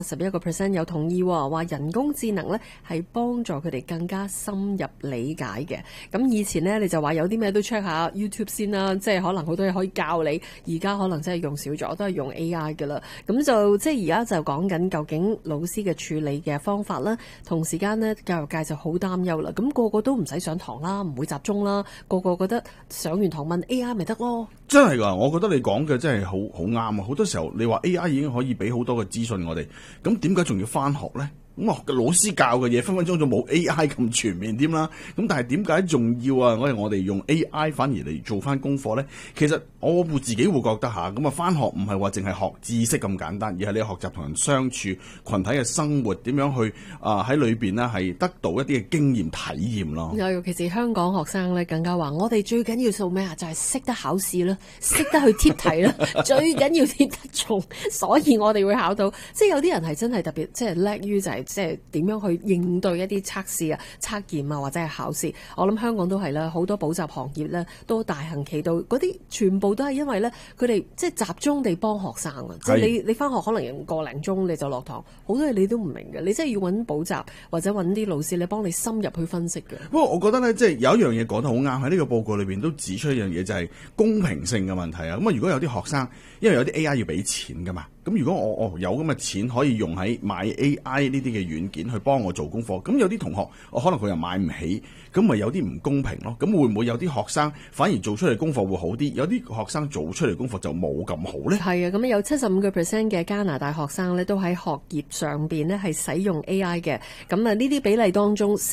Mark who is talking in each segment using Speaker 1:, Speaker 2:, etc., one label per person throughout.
Speaker 1: 11% 有同意話人工智能咧係幫助佢哋更加深入理解嘅。咁以前呢，你就話有啲咩都 check 下 YouTube 先啦，即係可能好多嘢可以教你。而家可能真係用少咗，都係用 AI 㗎啦。咁就即係而家就講緊究竟老師嘅處理嘅方法啦。同時間呢，教育界就好擔憂啦。咁個個都唔使上堂啦，唔會集中啦。個個覺得上完堂問 AI 咪得咯。
Speaker 2: 真係㗎，我覺得你講嘅真係好啱啊！好多時候你話 AI 已經可以俾好多嘅資訊我哋，咁點解仲要返學呢？咁老師教嘅嘢分分鐘就冇 AI 咁全面添啦。咁但係點解仲要啊？我哋用 AI 反而嚟做翻功課呢？其實我自己會覺得嚇，咁翻學唔係話淨係學知識咁簡單，而係你學習同人相處、群體嘅生活點樣去喺裏邊呢係得到一啲嘅經驗體驗咯。
Speaker 1: 尤其是香港學生咧，更加話我哋最緊要做咩啊？就係識得考試啦，識得去貼題啦，最緊要貼得中，所以我哋會考到。即係有啲人係真係特別即係叻於就係即係點樣去應對一啲測試啊、測驗啊或者係考試。我諗香港都係啦，好多補習行業咧都大行其道，嗰啲全部都係因為咧佢哋即係集中地幫學生啊。即係你返學可能用個零鐘你就落堂，好多嘢你都唔明嘅，你真係要揾補習或者揾啲老師你幫你深入去分析嘅。
Speaker 2: 不過我覺得咧，即係有一樣嘢講得好啱，喺呢個報告裏邊都指出一樣嘢，就係公平性嘅問題啊。咁啊，如果有啲學生因為有啲 AI 要俾錢噶嘛，咁如果我有咁嘅錢可以用喺買 AI 呢啲嘅軟件去幫我做功課，咁有啲同學可能佢又買唔起，咁咪有啲唔公平咯。咁會唔會有啲學生反而做出嚟功課會好啲，有啲學生做出嚟功課就冇咁好呢？
Speaker 1: 係啊，咁有75% 嘅加拿大學生呢都喺學業上邊呢係使用 AI 嘅。咁啊呢啲比例當中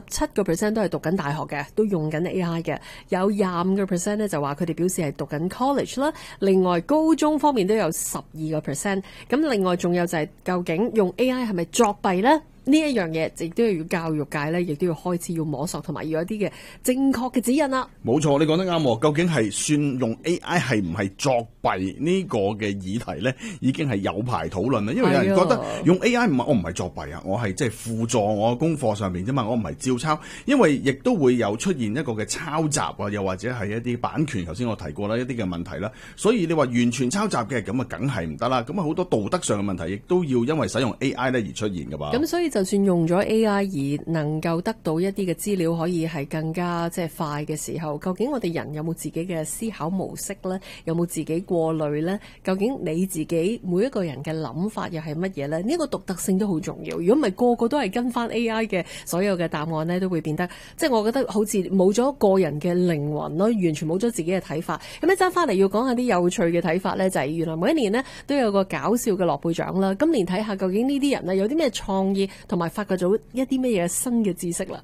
Speaker 1: ，47% 都係讀緊大學嘅，都用緊 AI 嘅。有25% 呢就話佢哋表示係讀緊 college 啦。另外高中方面都有12%。咁另外仲有就係究竟用 AI 係咪作弊呢？呢一樣嘢亦都要教育界咧，亦都要開始要摸索，同埋要有一啲嘅正確嘅指引啦。
Speaker 2: 冇錯，你講得啱喎。究竟係算用 AI 係唔係作弊呢個嘅議題咧，已經係有排討論啦。因為有人覺得用 AI 我唔係作弊啊，我係即係輔助我功課上面啫嘛，我唔係照抄。因為亦都會有出現一個嘅抄襲啊，又或者係一啲版權，頭先我提過啦，一啲嘅問題啦。所以你話完全抄襲嘅咁啊，梗係唔得啦。咁啊好多道德上嘅問題，亦都要因為使用 AI 咧而出現㗎噃。
Speaker 1: 咁所以就算用咗 AI 而能夠得到一啲嘅資料，可以係更加即係快嘅時候，究竟我哋人有冇自己嘅思考模式呢？有冇自己過濾呢？究竟你自己每一個人嘅諗法又係乜嘢呢？呢個獨特性都好重要。如果唔係個個都係跟翻 AI 嘅所有嘅答案呢，都會變得即係我覺得好似冇咗個人嘅靈魂咯，完全冇咗自己嘅睇法。咁一陣翻嚟要講下啲有趣嘅睇法呢，就係原來每一年呢都有個搞笑嘅諾貝獎啦。今年睇下究竟呢啲人呢有啲咩創意同埋發掘咗一啲咩嘢新嘅知識啦。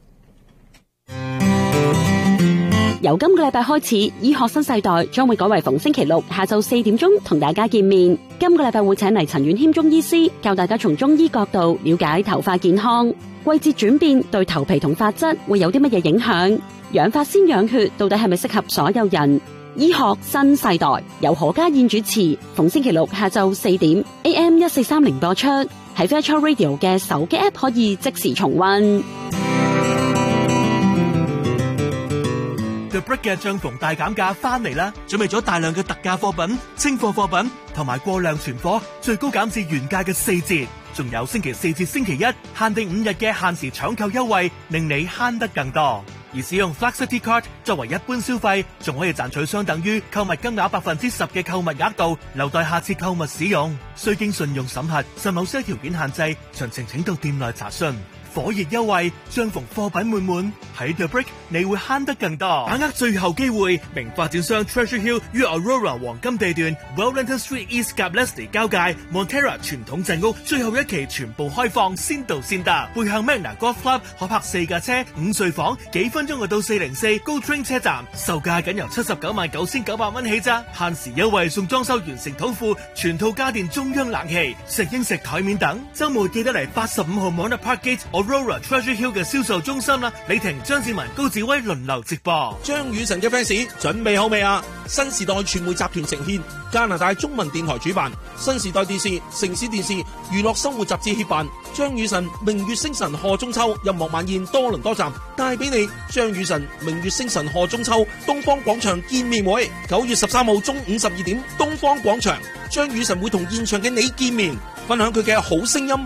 Speaker 3: 由今個禮拜開始，醫學新世代將會改為逢星期六下晝4點鐘同大家見面。今個禮拜會請嚟陳婉謙中醫師，教大家從中醫角度了解頭髮健康。季節轉變對頭皮同髮質會有啲乜嘢影響？養髮先養血，到底係咪適合所有人？醫學新世代由何家燕主持，逢星期六下晝4點 AM1430 播出。喺 Virtual Radio 嘅手機 App 可以即時重溫。
Speaker 4: The Brick 嘅帳篷大減價翻嚟啦！準備咗大量嘅特價貨品、清貨貨品同埋過量存貨，最高減至原價嘅4折。仲有星期4至星期1限定5日嘅限時搶購優惠，令你慳得更多。而使用 Flexity Card 作為一般消費，仲可以賺取相等於購物金額10%嘅購物額度，留待下次購物使用。需經信用審核，受某些條件限制。詳情請到店內查詢。火熱優惠，帳篷貨品滿滿，喺 The Brick 你會慳得更多。把握最後機會，名發展商 Treasure Hill 於 Aurora 黃金地段 Wellington Street East 及 Leslie 交界 Montera 傳統鎮屋最後一期全部開放，先到先得。背向 Magna Golf Club 可泊4架車，5睡房，幾分鐘就到404 Go Train 車站，售價僅由799900蚊起咋。限時優惠送裝修完成土庫，全套家電中央冷氣、食英食台面等。週末記得嚟85號 Mona Park Gate。Aurora Treasure Hill 嘅銷售中心啦，李婷、張志文、高志威輪流直播。
Speaker 5: 張雨晨嘅 fans 準備好未啊？新時代傳媒集團呈獻，加拿大中文電台主辦，新時代電視、城市電視、娛樂生活雜誌協辦，張雨晨明月星辰賀中秋音樂晚宴多倫多站帶俾你。張雨晨明月星辰賀中秋東方廣場見面會，9月13號中午12點東方廣場，張雨晨會同現場嘅你見面。 分享佢嘅好聲音